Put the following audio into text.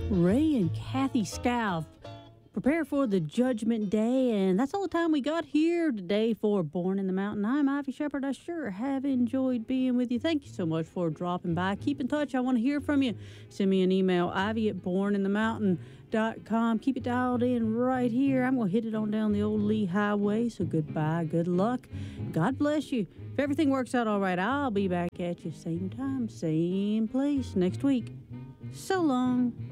Ray and Kathy Scalf prepare for the Judgment Day, and that's all the time we got here today for Born in the Mountain. I'm Ivy Shepherd. I sure have enjoyed being with you. Thank you so much for dropping by. Keep in touch. I want to hear from you. Send me an email, ivy@borninthemountain.com. Keep it dialed in right here. I'm going to hit it on down the old Lee Highway, so goodbye, good luck. God bless you. If everything works out all right, I'll be back at you same time, same place next week. So long.